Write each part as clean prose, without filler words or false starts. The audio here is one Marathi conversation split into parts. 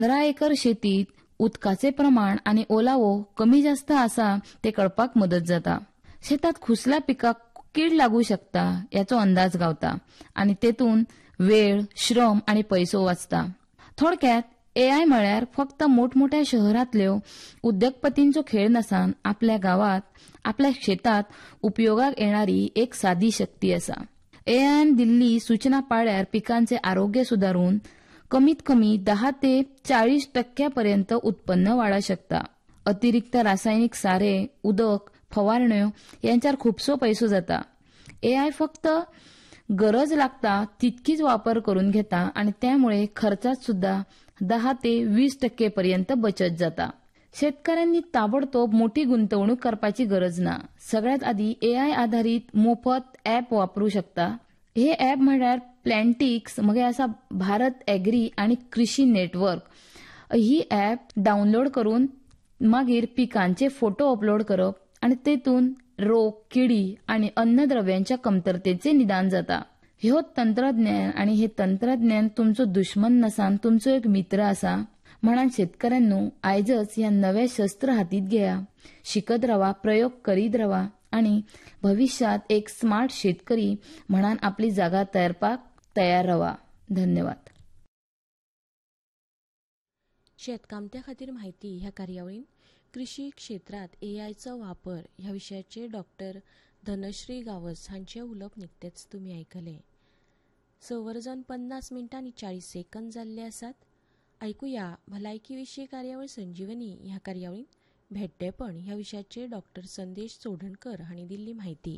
15 एकर शेतीत उदकाचे प्रमाण आणि ओलावो कमी जास्त आसा ते कळपाक मदत जाता. शेतात खुसल्या पिकाक कीड लागू शकता याचो अंदाज गावता आणि तेतून वेळ, श्रम आणि पैसो वाचता. थोडक्यात एआय म्हळ्यार फक्त मोठमोठ्या शहरांतल्यो उद्योगपतींचो खेळ नसान आपल्या गावात, आपल्या शेतात उपयोगाक येणारी एक साधी शक्ती आसा. एआयन दिल्ली सूचना पाळ्यार पिकांचे आरोग्य सुधारून कमीत कमी 10 ते 40% पर्यंत उत्पन्न वाढा शकता. अतिरिक्त रासायनिक सारे, उदक, फवारण्यो यांच्यावर खूपसो पैसो जाता. एआय फक्त गरज लागता तितकीच वापर करून घेता आणि त्यामुळे खर्चात सुद्धा 10 ते 20% पर्यंत बचत जाता. शेतकऱ्यांनी ताबडतोब मोठी गुंतवणूक करपाची गरज ना. सगळ्यात आधी एआय आधारित मोफत ॲप वापरू शकता. हे ॲप म्हळ्यार प्लॅन्टिक्स, मगे असा भारत ॲग्री आणि कृषी नेटवर्क. ही ॲप डाउनलोड करून मागीर पिकांचे फोटो अपलोड करप आणि तेतून रोग, किडी आणि अन्नद्रव्यांच्या कमतरतेचे निदान जाता. ह्यो तंत्रज्ञान आणि हे तंत्रज्ञान तुमचो दुश्मन नसान तुमचो एक मित्र आसा. म्हणून शेतकऱ्यांनो आयजच ह्या नव्या शस्त्र हातीत घेया, शिकत रावा, प्रयोग करीत रावा आणि भविष्यात एक स्मार्ट शेतकरी म्हणून आपली जागा तयार रावा. धन्यवाद. शेतकामत्या खातीर म्हायती ह्या कार्यावळीन कृषी क्षेत्रात एआयचो वापर ह्या विशयाचेर डॉक्टर धनश्री गावस हांचे उलोवप निकतेच तुमी आयकले. 6:50 जाल्ले आसात. ऐकुया भलायकी विशीं कार्यावळ संजीवनी ह्या कार्यावळीन भेड्डेपण ह्या विशयाचेर डॉक्टर संदेश चोडणकर हांणी दिल्ली म्हायती.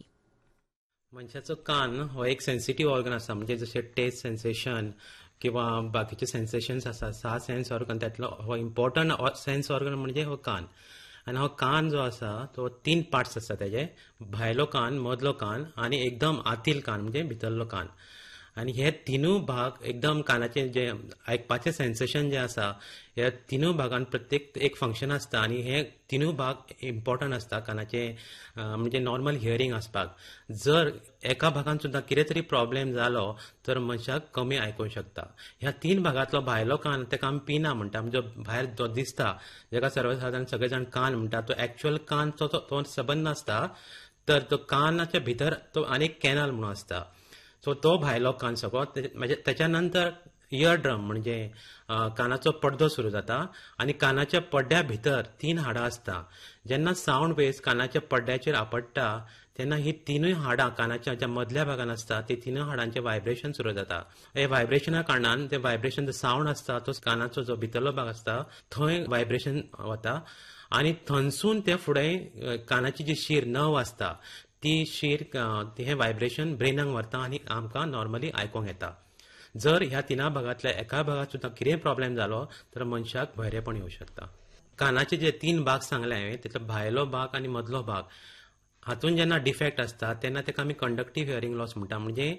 मनशाचो कान हो एक सेन्सिटिव्ह ऑर्गन आसा. म्हणजे जशे टेस्ट सेन्सेशन किंवा बाकीचे सेन्सेशन्स आसा, 6 सेन्स ऑर्गन त्यातलो हो इम्पॉर्टंट सेन्स ऑर्गन म्हणजे हो कान. आणि हो कान जो आसा तो 3 पार्ट्स आसा. त्याचे भायलो कान, मदलो कान आणि एकदम आतील कान म्हणजे भितरलो कान. आणि हे तिनूय भाग एकदम कानाचे जे आयकपाचे सेन्सेशन जे आसा ह्या तिनूय भागांत प्रत्येक एक फंक्शन आसता आणि हे तिनूय भाग इम्पॉर्टंट आसता कानाचे म्हणजे नॉर्मल हियरिंग आसपाक. जर एका भागांत सुद्दां कितें तरी प्रॉब्लेम जालो तर मनशाक कमी आयकूंक शकता. ह्या 3 भागांतलो भायलो कान तेका आमी पिना म्हणटा, म्हणजे भायर जो दिसता जेका सर्वसाधारण सगळे जाण कान म्हणटा, तो एक्च्युअल कान तो सबंद नासता. तर तो कानाच्या भितर तो आनीक कॅनल म्हणून आसता. सो तो भायलो कान सगळो. त्याच्या नंतर इयर ड्रम म्हणजे कानाचो पडदो सुरू जाता आणि कानाच्या पड्ड्या भितर 3 हाडां आसता. जेन्ना साऊंड वेव्स कानाच्या पड्ड्याचेर आपडटा तेन्ना ही तिनूय हाडां कानाच्या ज्या मदल्या भागान आसता ते तिनूय हाडांचे व्हायब्रेशन सुरू जाता. हे व्हायब्रेशना कारणान ते व्हायब्रेशन जो साऊंड आसता तो कानाचो जो भितरलो भाग आसता थंय व्हायब्रेशन वता आणि थंयसून ते फुडें कानाची जी शीर नर्व आसता ती शीर हे व्हायब्रेशन ब्रेनाक व्हरता आणि आमकां नॉर्मली आयकूंक येता. जर ह्या 3 भागांतल्या एका भागात सुद्दां कितेंय प्रॉब्लेम जालो तर मनशाक बहिरेपण येवंक शकता. कानाचे जे 3 भाग सांगले हांवें तितलो भायलो भाग आणि मदलो भाग हातून जेन्ना डिफेक्ट आसता तेन्ना तेका आमी कंडक्टिव्ह हियरिंग लॉस म्हणटा. म्हणजे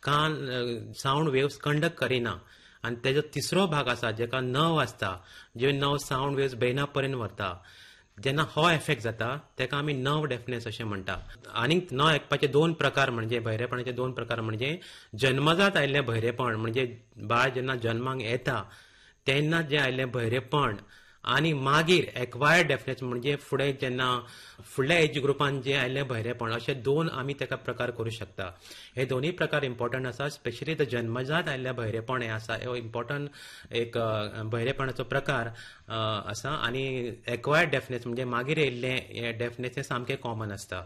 कान साऊंड वेव्स कंडक्ट करिना. आणि तेजो तिसरो भाग आसा जेका नर्व आसता, जे नर्व साऊंड वेव्स ब्रेना पर्यंत व्हरता. जेन्ना हो एफेक्ट जाता तेका आमी नर्व डेफनेस अशें म्हणटा. आनी न आयकपाचे 2 प्रकार म्हणजे बहिरेपणाचे 2 प्रकार म्हणजे जन्मजात आयिल्लें बहिरेपण म्हणजे बाळ जेन्ना जन्माक येता तेन्ना जे आयिल्लें बहिरेपण आणि मागीर एक्वायर्ड डेफनेस म्हणजे फुडें जेन्ना फुडल्या एज ग्रुपान जे आयिल्लें बहिरेपण, अशे 2 आमी तेका प्रकार करूं शकता. हे दोनूय प्रकार इम्पॉर्टंट आसा. स्पेशली द जन्मजात आयिल्लें बहिरेपण हें आसा हो इम्पॉर्टंट एक बहिरेपणाचो प्रकार आसा. आणि एक्वायर्ड डेफनेस म्हणजे मागीर येयल्लें हें डेफनेस हें सामकें कॉमन आसता.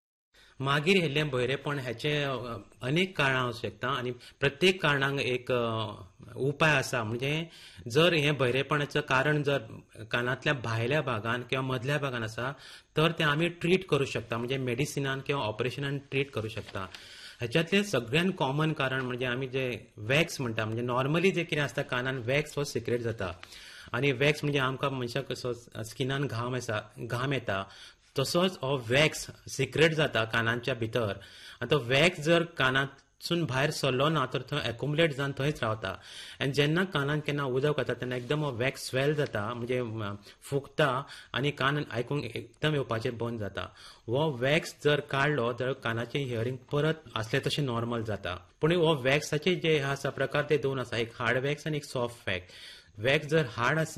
मागीर येयल्लें बहिरेपण हेचे अनेक कारणां आसूं शकता आणि प्रत्येक कारणांक एक उपाय आसा. म्हणजे जर हें बहिरेपणाचें कारण जर कानांतल्या भायल्या भागान किंवा मदल्या भागान आसा तर ते आमी ट्रीट करूं शकता. म्हणजे मेडिसिनान किंवा ऑपरेशनान ट्रीट करूं शकता. ह्याच्यातलें सगळ्यान कॉमन कारण म्हणजे आमी जे वॅक्स म्हणटा, म्हणजे नॉर्मली जे कितें आसता कानान वॅक्स हो सिक्रेट जाता. आणि वॅक्स म्हणजे आमकां मनशाक कसो स्किनान घाम येता तसोच हो वॅक्स सिक्रेट जाता कानांच्या भितर. आनी तो वॅक्स जर कानांतसून भायर सरलो ना तर थंय एक्युमुलेट जावन थंयच रावता. आनी जेन्ना कानान केन्ना उदक वता तेन्ना एकदम हो वॅक्स स्वेल जाता, म्हणजे फुगता आणि कान आयकूंक एकदम येवपाचें बंद जाता. हो वॅक्स जर काडलो तर कानाचें हियरिंग परत आसले तशें नॉर्मल जाता. पूण हो वॅक्साचे जे आसा प्रकार ते 2 आसा. एक हार्ड वॅक्स आणि एक सॉफ्ट वॅक्स. वॅक्स जर हार्ड आसा